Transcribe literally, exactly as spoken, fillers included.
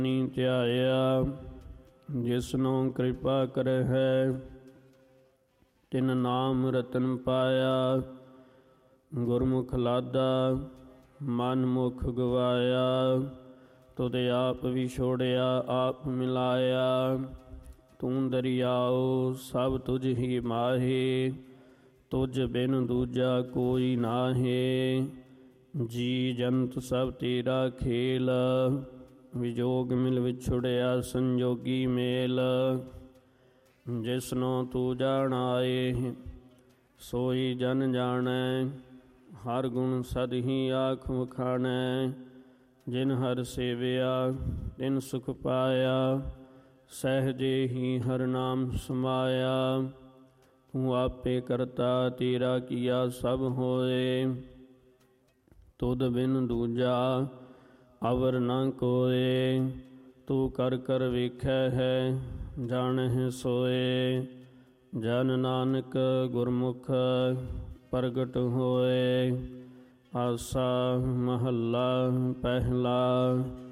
ਨੀ ਧਿਆਇਆ ਜਿਸਨੂੰ ਕਿਰਪਾ ਕਰੈ ਹੈ ਤਿਨ ਨਾਮ ਰਤਨ ਪਾਇਆ। ਗੁਰਮੁਖ ਲਾਦਾ ਮਨ ਮੁਖ ਗਵਾਇਆ ਤੁਧ ਆਪ ਵਿਛੋੜਿਆ ਆਪ ਮਿਲਾਇਆ। ਤੂੰ ਦਰਿਆਓ ਸਭ ਤੁਝ ਹੀ ਮਾਹੇ ਤੁਝ ਬਿਨ ਦੂਜਾ ਕੋਈ ਨਾਹੇ। ਜੀ ਜੰਤ ਸਭ ਤੇਰਾ ਖੇਲ ਵਿਜੋਗ ਮਿਲ ਵਿਛੁੜਿਆ ਸੰਜੋਗੀ ਮੇਲ। ਜਿਸਨੂੰ ਤੂੰ ਜਾਣਾਏ ਸੋਈ ਜਨ ਜਾਣੈ ਹਰ ਗੁਣ ਸਦ ਹੀ ਆਖ ਵਖਾਣੈ। ਜਿਨ ਹਰ ਸੇਵਿਆ ਤਿਨ ਸੁਖ ਪਾਇਆ ਸਹਿਜੇ ਹੀ ਹਰ ਨਾਮ ਸਮਾਇਆ। ਤੂੰ ਆਪੇ ਕਰਤਾ ਤੇਰਾ ਕੀਆ ਸਭ ਹੋਏ ਤੁਧ ਬਿਨ ਦੂਜਾ ਅਵਰ ਨ ਕੋਏ। ਤੂੰ ਕਰ ਕਰ ਵੇਖੈ ਹੈ ਜਾਣਹਿ ਸੋਏ ਜਨ ਨਾਨਕ ਗੁਰਮੁਖ ਪ੍ਰਗਟ ਹੋਏ। ਆਸਾ ਮਹੱਲਾ ਪਹਿਲਾ।